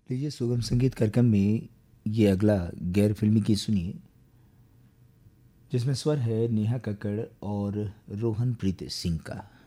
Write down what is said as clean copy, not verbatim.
लीजिए सुगम संगीत कार्यक्रम में ये अगला गैर फिल्मी गीत सुनिए, जिसमें स्वर है नेहा कक्कड़ और रोहन प्रीत सिंह का।